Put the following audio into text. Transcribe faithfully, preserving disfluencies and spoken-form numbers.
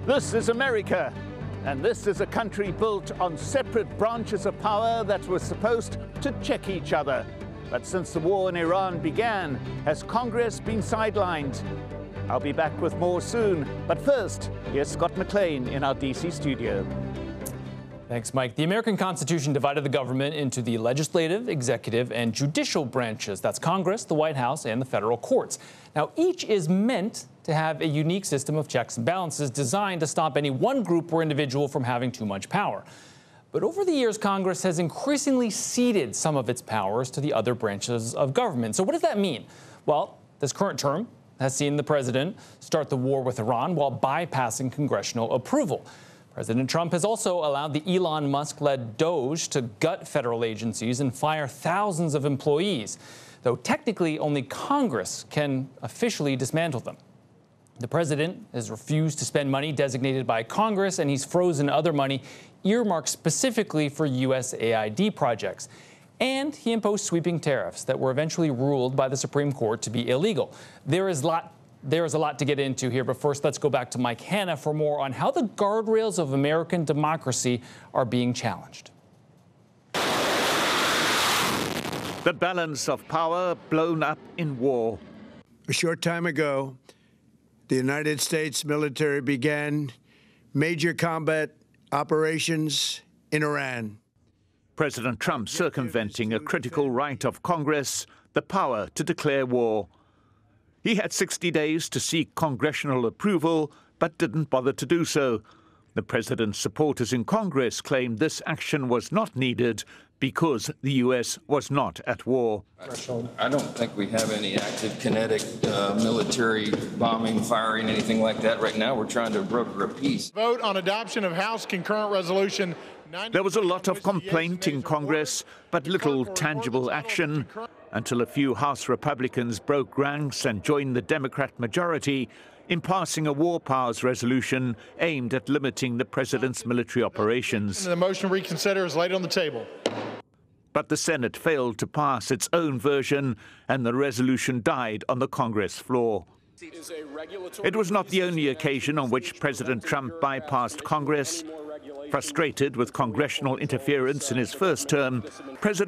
This is America, and this is a country built on separate branches of power that were supposed to check each other. But since the war in Iran began, has Congress been sidelined? I'll be back with more soon, but first, here's Scott McLean in our D C studio. Thanks, Mike. The American Constitution divided the government into the legislative, executive, and judicial branches. That's Congress, the White House, and the federal courts. Now, each is meant to have a unique system of checks and balances designed to stop any one group or individual from having too much power. But over the years, Congress has increasingly ceded some of its powers to the other branches of government. So what does that mean? Well, this current term has seen the president start the war with Iran while bypassing congressional approval. President Trump has also allowed the Elon Musk-led Doge to gut federal agencies and fire thousands of employees, though technically only Congress can officially dismantle them. The president has refused to spend money designated by Congress, and he's frozen other money earmarked specifically for U S A I D projects. And he imposed sweeping tariffs that were eventually ruled by the Supreme Court to be illegal. There is a lot There is a lot to get into here, but first let's go back to Mike Hanna for more on how the guardrails of American democracy are being challenged. The balance of power blown up in war. A short time ago, the United States military began major combat operations in Iran. President Trump circumventing a critical right of Congress, the power to declare war. He had sixty days to seek congressional approval, but didn't bother to do so. The president's supporters in Congress claimed this action was not needed because the U S was not at war. I don't think we have any active kinetic uh, military bombing, firing, anything like that right now. We're trying to broker a peace. Vote on adoption of House Concurrent Resolution. There was a lot of complaint in Congress, but little tangible action, until a few House Republicans broke ranks and joined the Democrat majority in passing a war powers resolution aimed at limiting the president's military operations. The motion to reconsider is laid on the table. But the Senate failed to pass its own version, and the resolution died on the Congress floor. It was not the only occasion on which President Trump bypassed Congress. Frustrated with congressional interference in his first term, President